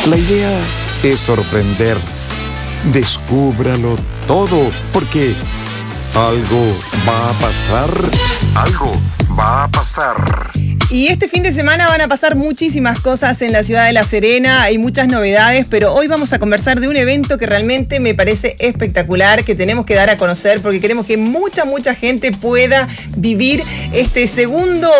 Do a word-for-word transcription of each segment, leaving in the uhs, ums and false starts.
La idea es sorprender. Descúbralo todo, porque algo va a pasar. Algo va a pasar. Y este fin de semana van a pasar muchísimas cosas en la ciudad de La Serena, hay muchas novedades, pero hoy vamos a conversar de un evento que realmente me parece espectacular, que tenemos que dar a conocer porque queremos que mucha, mucha gente pueda vivir este segundo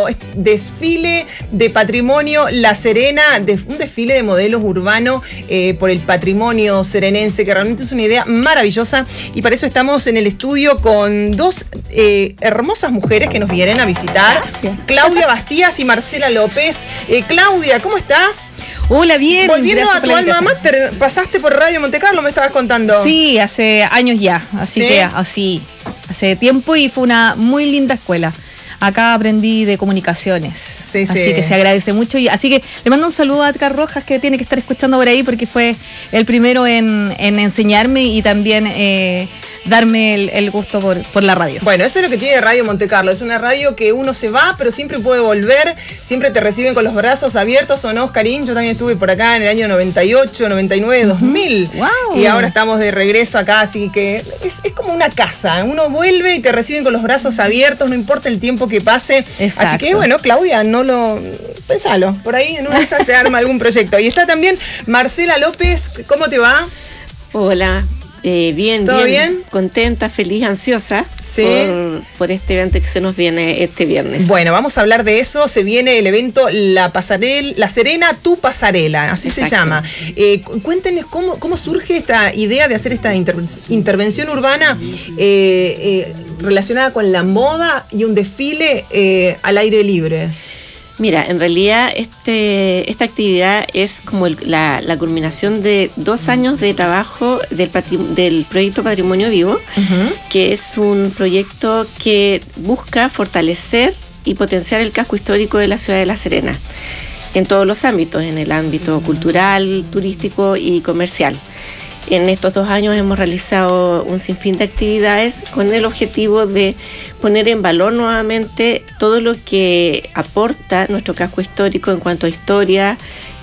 desfile de patrimonio La Serena, de, un desfile de modelos urbanos eh, por el patrimonio serenense, que realmente es una idea maravillosa, y para eso estamos en el estudio con dos eh, hermosas mujeres que nos vienen a visitar. Gracias. Claudia Bastías y Marcela López. Eh, Claudia, ¿cómo estás? Hola, bien. Volviendo a tu alma mater, pasaste por Radio Monte Carlo, me estabas contando. Sí, hace años ya, así ¿Sí? que así, hace tiempo, y fue una muy linda escuela. Acá aprendí de comunicaciones, sí, así sí. que se agradece mucho. Y así que le mando un saludo a Edgar Rojas, que tiene que estar escuchando por ahí, porque fue el primero en, en enseñarme y también eh, darme el, el gusto por, por la radio. Bueno, eso es lo que tiene Radio Monte Carlo. Es una radio que uno se va, pero siempre puede volver. Siempre te reciben con los brazos abiertos, ¿o no, Oscarín? Yo también estuve por acá en el año noventa y ocho, noventa y nueve, dos mil. Wow. Y ahora estamos de regreso acá, así que es, es como una casa. Uno vuelve y te reciben con los brazos abiertos, no importa el tiempo que pase. Exacto. Así que, bueno, Claudia, no lo... Pensalo, por ahí en una de esas se arma algún proyecto. Y está también Marcela López. ¿Cómo te va? Hola. Eh, bien, ¿Todo bien, bien? Contenta, feliz, ansiosa ¿Sí? por, por este evento que se nos viene este viernes. Bueno, vamos a hablar de eso. Se viene el evento La Pasarela, La Serena, tu pasarela, así Exacto. se llama. Eh, cuéntenos cómo, cómo surge esta idea de hacer esta inter, intervención urbana eh, eh, relacionada con la moda y un desfile eh, al aire libre. Mira, en realidad este, esta actividad es como el, la, la culminación de dos años de trabajo del, del proyecto Patrimonio Vivo, uh-huh. que es un proyecto que busca fortalecer y potenciar el casco histórico de la ciudad de La Serena, en todos los ámbitos, en el ámbito uh-huh. cultural, turístico y comercial. En estos dos años hemos realizado un sinfín de actividades con el objetivo de poner en valor nuevamente todo lo que aporta nuestro casco histórico en cuanto a historia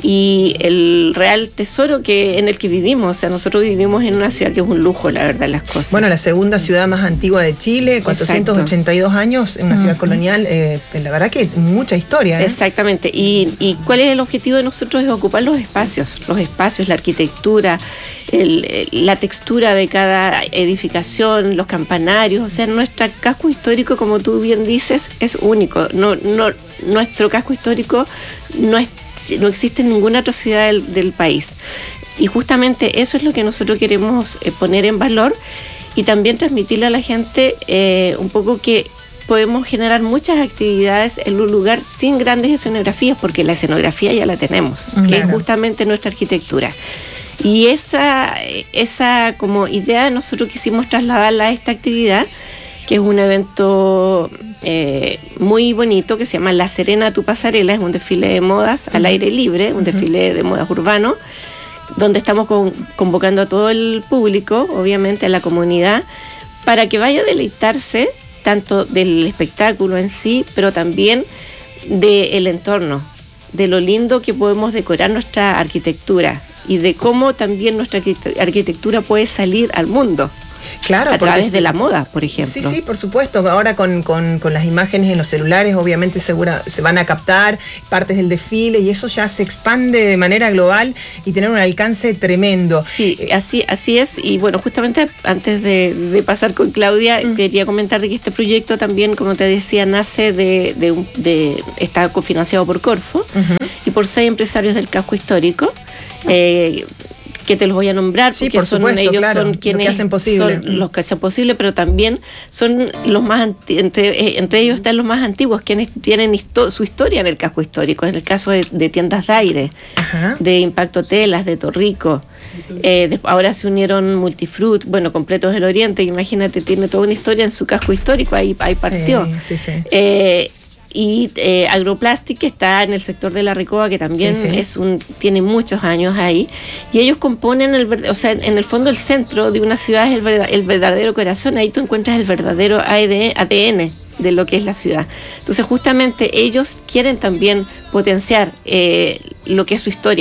y el real tesoro que en el que vivimos. O sea, nosotros vivimos en una ciudad que es un lujo, la verdad, las cosas. Bueno, la segunda ciudad más antigua de Chile, cuatrocientos ochenta y dos Exacto. años, en una ciudad uh-huh. colonial, eh, la verdad que mucha historia. ¿eh? Exactamente. Y, y ¿cuál es el objetivo de nosotros? Es ocupar los espacios, los espacios, la arquitectura, el, la textura de cada edificación, los campanarios. O sea, nuestro casco histórico, como tú bien dices, es único. No, no, nuestro casco histórico no es no existe en ninguna otra ciudad del, del país, y justamente eso es lo que nosotros queremos eh, poner en valor, y también transmitirle a la gente eh, un poco que podemos generar muchas actividades en un lugar sin grandes escenografías, porque la escenografía ya la tenemos, claro. que es justamente nuestra arquitectura. Y esa, esa como idea nosotros quisimos trasladarla a esta actividad, que es un evento eh, muy bonito que se llama La Serena, tu pasarela. Es un desfile de modas al aire libre, un desfile de modas urbano, donde estamos con, convocando a todo el público, obviamente a la comunidad, para que vaya a deleitarse tanto del espectáculo en sí, pero también del entorno, de lo lindo que podemos decorar nuestra arquitectura y de cómo también nuestra arquitectura puede salir al mundo. Claro, a través de la moda, por ejemplo. Sí, sí, por supuesto. Ahora con, con, con las imágenes en los celulares, obviamente segura, se van a captar partes del desfile, y eso ya se expande de manera global y tener un alcance tremendo. Sí, así, así es. Y bueno, justamente antes de, de pasar con Claudia, mm. quería comentar de que este proyecto también, como te decía, nace de, de, un, de está cofinanciado por Corfo uh-huh. y por seis empresarios del casco histórico. Eh, que te los voy a nombrar, sí, porque por son supuesto, ellos claro, son quienes que hacen posible. son los que hacen posible, pero también son los más anti- entre, entre ellos están los más antiguos, quienes tienen histo- su historia en el casco histórico. En el caso de, de Tiendas de Aire, Ajá. de Impacto Telas, de Torrico, eh, de, ahora se unieron Multifruit, bueno, Completos del Oriente, imagínate, tiene toda una historia en su casco histórico, ahí, ahí partió. Sí, sí, sí. Eh, y eh, Agroplastic, que está en el sector de La Recoba, que también sí, sí. es un tiene muchos años ahí, y ellos componen el o sea, en el fondo el centro de una ciudad es el, verdad, el verdadero corazón. Ahí tú encuentras el verdadero A D N de lo que es la ciudad. Entonces justamente ellos quieren también potenciar eh, lo que es su historia,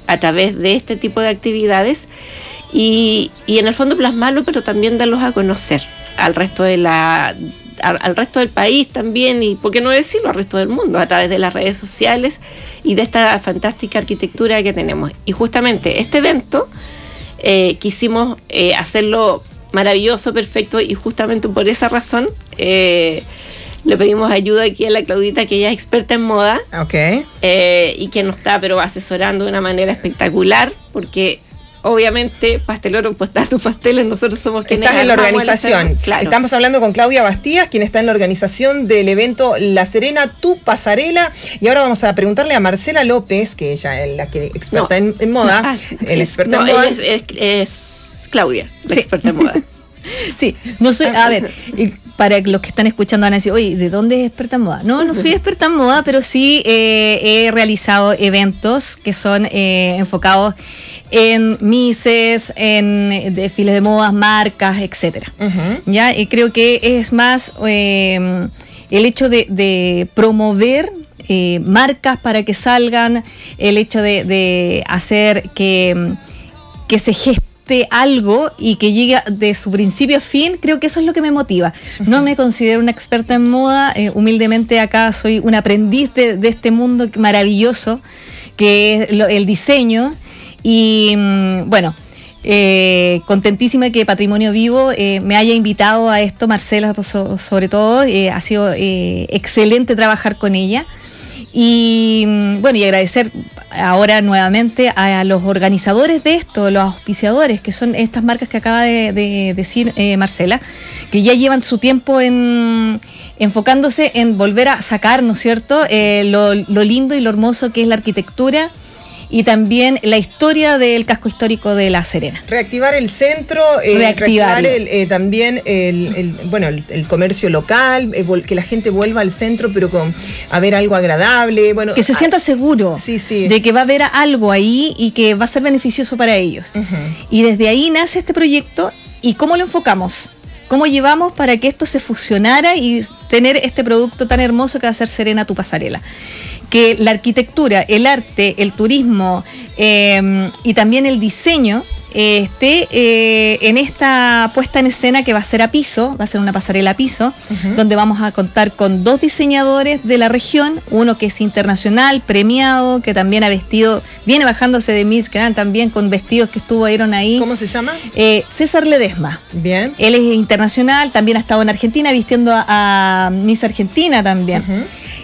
a través de este tipo de actividades y, y en el fondo plasmarlo, pero también darlos a conocer al resto de la al, al resto del país también, y por qué no decirlo, al resto del mundo, a través de las redes sociales y de esta fantástica arquitectura que tenemos. Y justamente este evento eh, quisimos eh, hacerlo maravilloso, perfecto, y justamente por esa razón eh, le pedimos ayuda aquí a la Claudita, que ella es experta en moda. Okay. Eh, y que nos está pero asesorando de una manera espectacular, porque obviamente Pasteloro, pues está tus pasteles, nosotros somos quienes... Estás en la organización. Claro. Estamos hablando con Claudia Bastías, quien está en la organización del evento La Serena, tu pasarela. Y ahora vamos a preguntarle a Marcela López, que ella es la que experta no. en, en moda. Ah, el experta no, en moda. Es, es, es Claudia, la sí. experta en moda. Sí, no soy, a ver, para los que están escuchando van a decir, oye, ¿de dónde es experta en moda? No, no soy experta en moda, pero sí eh, he realizado eventos que son eh, enfocados en misses, en desfiles de modas, marcas, etcétera. Uh-huh. Ya, y creo que es más eh, el hecho de, de promover eh, marcas para que salgan, el hecho de, de hacer que, que se geste algo y que llegue de su principio a fin, creo que eso es lo que me motiva. Uh-huh. No me considero una experta en moda, eh, humildemente acá soy un aprendiz de, de este mundo maravilloso que es lo, el diseño y mm, bueno, eh, contentísima que Patrimonio Vivo eh, me haya invitado a esto, Marcela so, sobre todo, eh, ha sido eh, excelente trabajar con ella. Y bueno, y agradecer ahora nuevamente a los organizadores de esto, los auspiciadores, que son estas marcas que acaba de, de decir eh, Marcela, que ya llevan su tiempo en enfocándose en volver a sacar, ¿no es cierto?, eh, lo, lo lindo y lo hermoso que es la arquitectura y también la historia del casco histórico de La Serena. Reactivar el centro, eh, reactivar el, eh, también el, el, bueno, el, el comercio local, eh, que la gente vuelva al centro, pero con a ver algo agradable. Bueno, que se a, sienta seguro sí, sí. de que va a haber algo ahí y que va a ser beneficioso para ellos. Uh-huh. Y desde ahí nace este proyecto. ¿Y cómo lo enfocamos? ¿Cómo llevamos para que esto se fusionara y tener este producto tan hermoso que va a ser Serena, tu pasarela? Que la arquitectura, el arte, el turismo eh, y también el diseño eh, esté eh, en esta puesta en escena que va a ser a piso, va a ser una pasarela a piso, uh-huh. donde vamos a contar con dos diseñadores de la región, uno que es internacional, premiado, que también ha vestido, viene bajándose de Miss Grand también con vestidos que estuvieron ahí. ¿Cómo se llama? Eh, César Ledesma. Bien. Él es internacional, también ha estado en Argentina vistiendo a, a Miss Argentina también. Uh-huh.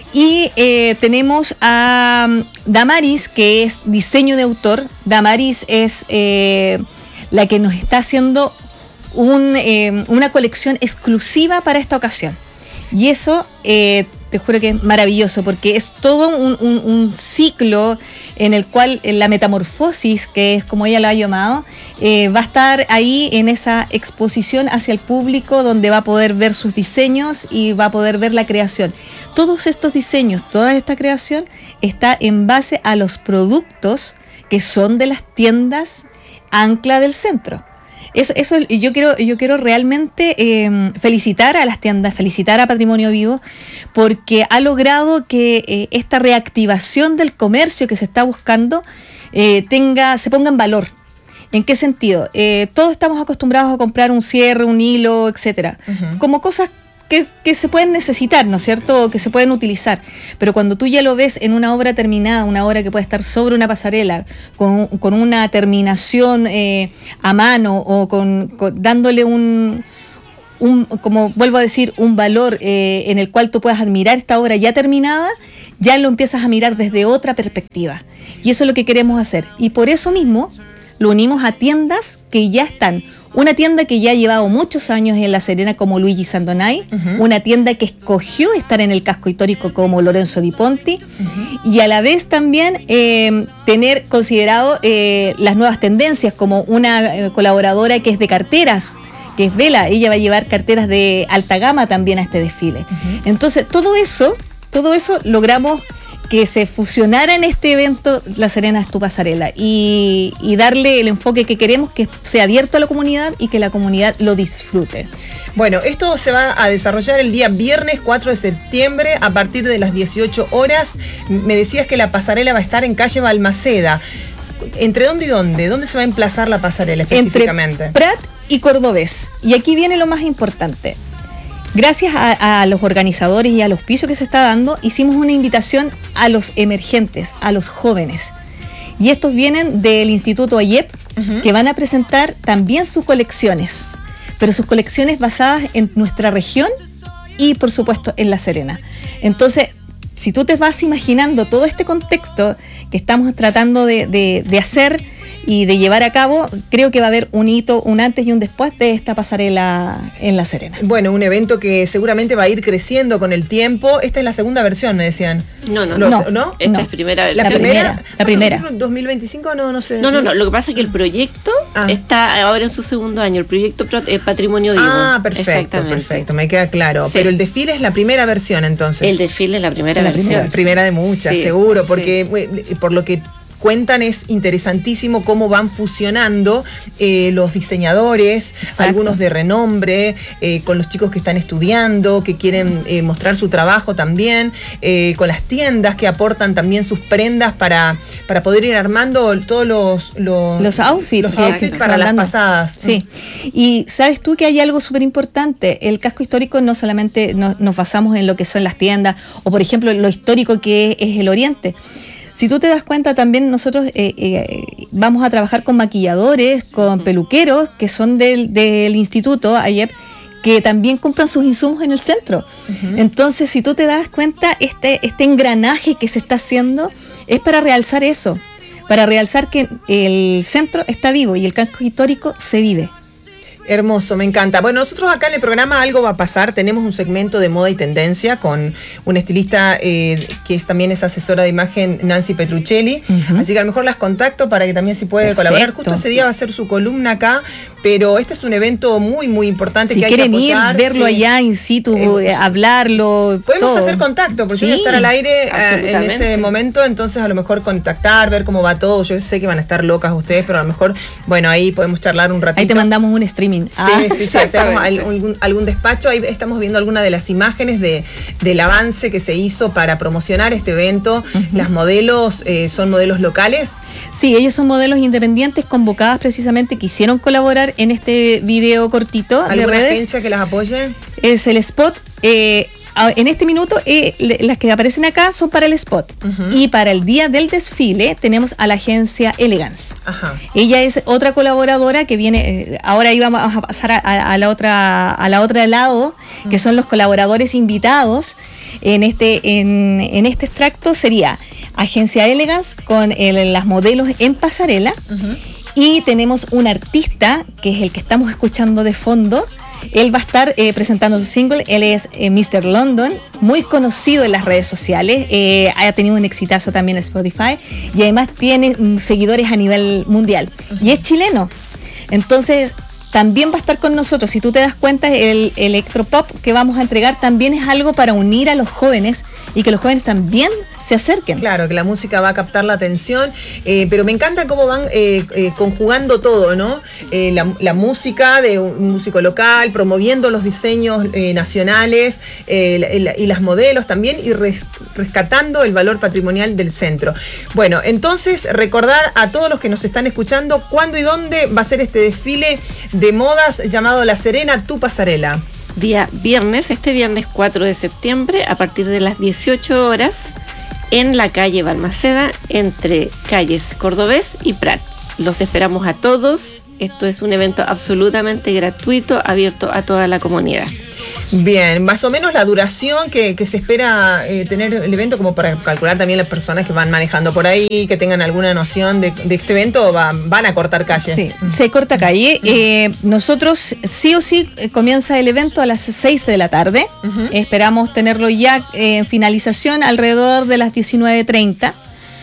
Y eh, tenemos a Damaris, que es diseño de autor. Damaris es eh, la que nos está haciendo un, eh, una colección exclusiva para esta ocasión. Y eso, eh, te juro que es maravilloso, porque es todo un, un, un ciclo en el cual la metamorfosis, que es como ella lo ha llamado, eh, va a estar ahí en esa exposición hacia el público, donde va a poder ver sus diseños y va a poder ver la creación. Todos estos diseños, toda esta creación está en base a los productos que son de las tiendas ancla del centro. Eso, eso yo quiero, yo quiero realmente eh, felicitar a las tiendas, felicitar a Patrimonio Vivo, porque ha logrado que eh, esta reactivación del comercio que se está buscando eh, tenga, se ponga en valor. ¿En qué sentido? Eh, todos estamos acostumbrados a comprar un cierre, un hilo, etcétera, uh-huh. como cosas que, que se pueden necesitar, ¿no es cierto?, que se pueden utilizar, pero cuando tú ya lo ves en una obra terminada, una obra que puede estar sobre una pasarela, con, con una terminación eh, a mano o con, con dándole un, un, como vuelvo a decir, un valor eh, en el cual tú puedas admirar esta obra ya terminada, ya lo empiezas a mirar desde otra perspectiva, y eso es lo que queremos hacer, y por eso mismo lo unimos a tiendas que ya están. Una tienda que ya ha llevado muchos años en La Serena como Luigi Sandonai, uh-huh. una tienda que escogió estar en el casco histórico como Lorenzo Di Ponti, uh-huh. y a la vez también eh, tener considerado eh, las nuevas tendencias, como una eh, colaboradora que es de carteras, que es Vela, ella va a llevar carteras de alta gama también a este desfile. Uh-huh. Entonces, todo eso, todo eso logramos que se fusionara en este evento La Serena es tu pasarela y, y darle el enfoque que queremos, que sea abierto a la comunidad y que la comunidad lo disfrute. Bueno, esto se va a desarrollar el día viernes cuatro de septiembre a partir de las dieciocho horas. Me decías que la pasarela va a estar en calle Balmaceda. ¿entre dónde y dónde? ¿Dónde se va a emplazar la pasarela específicamente? Entre Prat y Cordobés. Y aquí viene lo más importante. Gracias a, a los organizadores y al auspicio que se está dando, hicimos una invitación a los emergentes, a los jóvenes. Y estos vienen del Instituto AYEP, uh-huh. que van a presentar también sus colecciones, pero sus colecciones basadas en nuestra región y, por supuesto, en La Serena. Entonces, si tú te vas imaginando todo este contexto que estamos tratando de, de, de hacer y de llevar a cabo, creo que va a haber un hito, un antes y un después de esta pasarela en La Serena. Bueno, un evento que seguramente va a ir creciendo con el tiempo. Esta es la segunda versión, me decían. No, no, Los, no. ¿no? Esta no. es primera versión. La primera. La primera. ¿dos mil veinticinco? No, no sé. No, no, no. Lo que pasa es que el proyecto ah. está ahora en su segundo año. El proyecto es Patrimonio Vivo. Ah, perfecto, perfecto. Me queda claro. Sí. Pero el desfile es la primera versión, entonces. El desfile es la primera la versión. Primera, primera de muchas, sí, seguro. Sí, porque sí. por lo que cuentan es interesantísimo cómo van fusionando eh, los diseñadores, Exacto. algunos de renombre, eh, con los chicos que están estudiando, que quieren eh, mostrar su trabajo también, eh, con las tiendas que aportan también sus prendas para, para poder ir armando todos los, los, los outfits, los outfits para las pasadas. Sí, y sabes tú que hay algo súper importante. El casco histórico no solamente no, nos basamos en lo que son las tiendas, o por ejemplo lo histórico que es el Oriente. Si tú te das cuenta, también nosotros eh, eh, vamos a trabajar con maquilladores, con peluqueros, que son del, del instituto AYEP, que también compran sus insumos en el centro. Uh-huh. Entonces, si tú te das cuenta, este, este engranaje que se está haciendo es para realzar eso, para realzar que el centro está vivo y el casco histórico se vive. Hermoso, me encanta. Bueno, nosotros acá en el programa Algo va a pasar, tenemos un segmento de moda y tendencia con una estilista eh, que es, también es asesora de imagen, Nancy Petruccelli, uh-huh. así que a lo mejor las contacto para que también si puede Perfecto. colaborar. Justo ese día va a ser su columna acá, pero este es un evento muy, muy importante si que hay que apoyar. Si quieren ir, verlo sí. allá in situ, eh, hablarlo, podemos todo. hacer contacto, porque sí, yo voy a estar al aire eh, en ese momento, entonces a lo mejor contactar, ver cómo va todo. Yo sé que van a estar locas ustedes, pero a lo mejor, bueno, ahí podemos charlar un ratito. Ahí te mandamos un streaming. Sí, ah, sí, sí, hacemos algún, algún despacho. Ahí estamos viendo algunas de las imágenes de, del avance que se hizo para promocionar este evento. Uh-huh. Las modelos eh, son modelos locales. Sí, ellos son modelos independientes convocadas precisamente, quisieron colaborar en este video cortito de redes. ¿Alguna agencia que las apoye? Es el spot. Eh, En este minuto, eh, las que aparecen acá son para el spot. Uh-huh. Y para el día del desfile tenemos a la agencia Elegance. Ajá. Ella es otra colaboradora que viene, eh, ahora íbamos a pasar a, a la otra a la otra lado, uh-huh. que son los colaboradores invitados. En este, en, en este extracto sería Agencia Elegance con el, las modelos en pasarela. Uh-huh. Y tenemos un artista, que es el que estamos escuchando de fondo. Él va a estar eh, presentando su single. Él es eh, mister London, muy conocido en las redes sociales, eh, ha tenido un exitazo también en Spotify y además tiene mm, seguidores a nivel mundial. Uh-huh. Y es chileno. Entonces también va a estar con nosotros. Si tú te das cuenta, el, el electropop que vamos a entregar también es algo para unir a los jóvenes y que los jóvenes también se acerquen. Claro, que la música va a captar la atención, eh, pero me encanta cómo van eh, eh, conjugando todo, ¿no? Eh, la, la música de un músico local, promoviendo los diseños eh, nacionales eh, la, y las modelos también, y res, rescatando el valor patrimonial del centro. Bueno, entonces recordar a todos los que nos están escuchando cuándo y dónde va a ser este desfile de modas llamado La Serena, tu pasarela. Día viernes, este viernes cuatro de septiembre, a partir de las dieciocho horas, en la calle Balmaceda, entre calles Cordobés y Prat. Los esperamos a todos. Esto es un evento absolutamente gratuito, abierto a toda la comunidad. Bien, más o menos la duración que, que se espera eh, tener el evento, como para calcular también las personas que van manejando por ahí, que tengan alguna noción de, de este evento, va, van a cortar calles. Sí, se corta calle. Eh, nosotros sí o sí comienza el evento a las seis de la tarde. Uh-huh. Esperamos tenerlo ya eh, en finalización alrededor de las diecinueve treinta.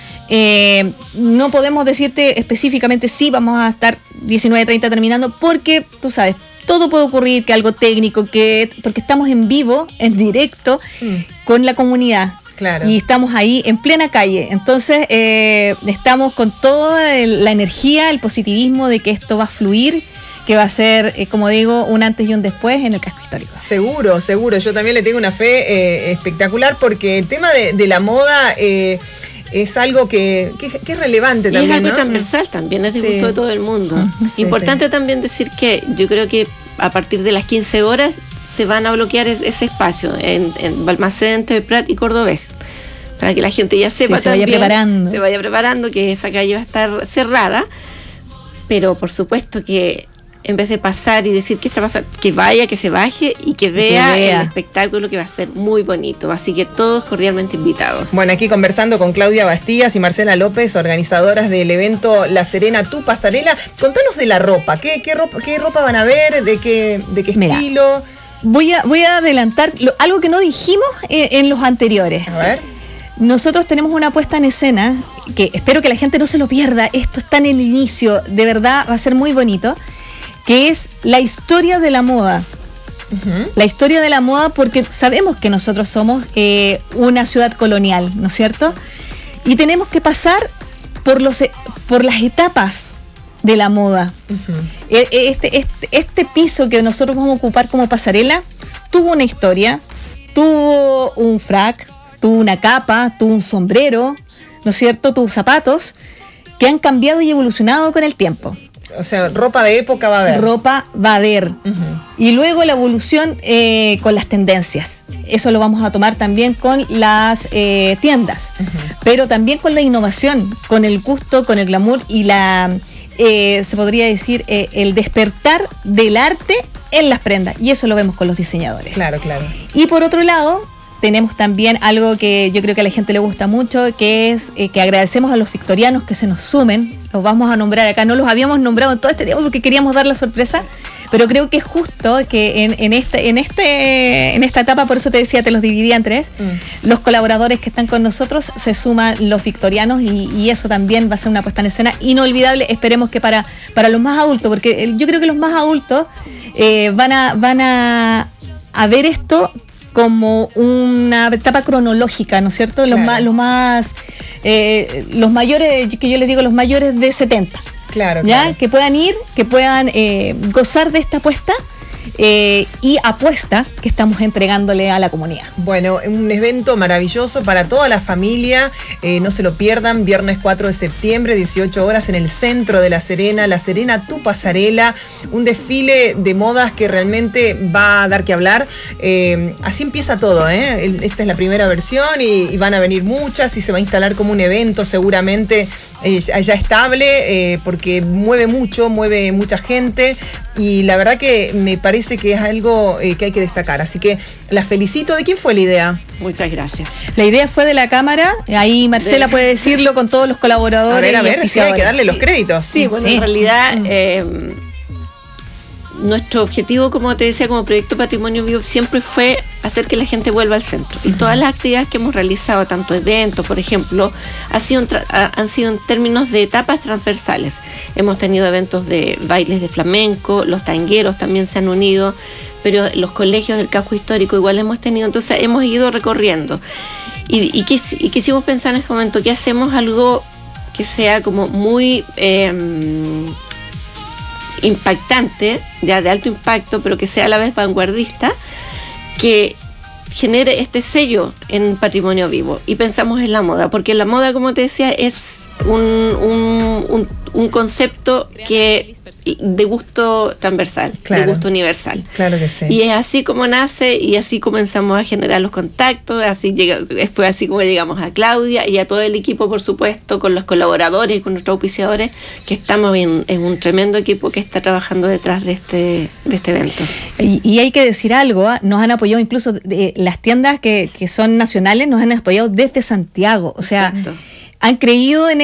Eh, no podemos decirte específicamente si vamos a estar diecinueve treinta terminando, porque tú sabes, todo puede ocurrir, que algo técnico, que porque estamos en vivo, en directo, mm. con la comunidad. Claro. Y estamos ahí en plena calle. Entonces, eh, estamos con toda el, la energía, el positivismo de que esto va a fluir, que va a ser, eh, como digo, un antes y un después en el casco histórico. Seguro, seguro. Yo también le tengo una fe eh, espectacular, porque el tema de, de la moda... Eh, es algo que, que, que es relevante y también. Es algo ¿no? transversal también, es de sí. gusto de todo el mundo. Sí, Importante sí. también decir que yo creo que a partir de las quince horas se van a bloquear ese espacio en, en Balmaceda, Prat y Cordobés, para que la gente ya sepa sí, se también, vaya preparando. se vaya preparando que esa calle va a estar cerrada, pero por supuesto que en vez de pasar y decir qué está pasando, que vaya, que se baje y que vea, que vea el espectáculo, que va a ser muy bonito. Así que todos cordialmente invitados. Bueno, aquí conversando con Claudia Bastías y Marcela López, organizadoras del evento La Serena, Tu Pasarela. Contanos de la ropa. ¿Qué, qué, ropa, qué ropa van a ver? ¿De qué, de qué Mira, estilo? Voy a, voy a adelantar lo, algo que no dijimos en, en los anteriores. A ver. Nosotros tenemos una puesta en escena que espero que la gente no se lo pierda. Esto está en el inicio. De verdad va a ser muy bonito. Que es la historia de la moda. Uh-huh. La historia de la moda, porque sabemos que nosotros somos eh, una ciudad colonial, ¿no es cierto? Y tenemos que pasar por, los, por las etapas de la moda. Uh-huh. Este, este, este piso que nosotros vamos a ocupar como pasarela tuvo una historia, tuvo un frac, tuvo una capa, tuvo un sombrero, ¿no es cierto? Tuvo zapatos que han cambiado y evolucionado con el tiempo. O sea, ropa de época va a haber. Ropa va a haber. Uh-huh. Y luego la evolución eh, con las tendencias. Eso lo vamos a tomar también con las eh, tiendas. Uh-huh. Pero también con la innovación, con el gusto, con el glamour y la, eh, se podría decir, eh, el despertar del arte en las prendas. Y eso lo vemos con los diseñadores. Claro, claro. Y por otro lado, tenemos también algo que yo creo que a la gente le gusta mucho, que es eh, que agradecemos a los victorianos que se nos sumen. Los vamos a nombrar acá, no los habíamos nombrado en todo este tiempo porque queríamos dar la sorpresa, pero creo que es justo que en, en, este, en, este, en esta etapa, por eso te decía, te los dividí en tres, mm. los colaboradores que están con nosotros se suman los victorianos y, y eso también va a ser una puesta en escena inolvidable, esperemos que para, para los más adultos, porque yo creo que los más adultos eh, van a, van a, a ver esto como una etapa cronológica, ¿no es cierto? Claro. Los más, los más, eh, los mayores, que yo les digo, los mayores de setenta. Claro, ¿ya? Claro. Que puedan ir, que puedan eh, gozar de esta apuesta eh, y apuesta que estamos entregándole a la comunidad. Bueno, un evento maravilloso para toda la familia, eh, no se lo pierdan, viernes cuatro de septiembre, dieciocho horas en el centro de La Serena, La Serena, Tu Pasarela, un desfile de modas que realmente va a dar que hablar. Eh, así empieza todo, ¿eh? Esta es la primera versión y, y van a venir muchas y se va a instalar como un evento seguramente eh, ya estable, eh, porque mueve mucho, mueve mucha gente y la verdad que me parece que es algo eh, que hay que destacar. Así que la felicito. ¿De quién fue la idea? Muchas gracias. La idea fue de la Cámara, ahí Marcela de... puede decirlo con todos los colaboradores. A ver, a ver, sí, hay que darle los créditos. Sí, bueno, sí. En realidad eh, nuestro objetivo, como te decía, como Proyecto Patrimonio Vivo, siempre fue hacer que la gente vuelva al centro. Y todas las actividades que hemos realizado, tanto eventos, por ejemplo, ha sido tra- han sido en términos de etapas transversales. Hemos tenido eventos de bailes de flamenco, los tangueros también se han unido, pero los colegios del casco histórico igual hemos tenido, entonces hemos ido recorriendo. Y, y, quis, y quisimos pensar en este momento que hacemos algo que sea como muy eh, impactante, ya de alto impacto, pero que sea a la vez vanguardista, que genere este sello en patrimonio vivo. Y pensamos en la moda, porque la moda, como te decía, es un, un, un, un concepto que de gusto transversal, claro, de gusto universal. Claro que sí. Y es así como nace y así comenzamos a generar los contactos, así llega, fue así como llegamos a Claudia y a todo el equipo, por supuesto, con los colaboradores y con nuestros auspiciadores, que estamos en, en un tremendo equipo que está trabajando detrás de este, de este evento. Y, y hay que decir algo, ¿eh? Nos han apoyado incluso de, las tiendas que, que son nacionales, nos han apoyado desde Santiago, o sea, exacto, han creído en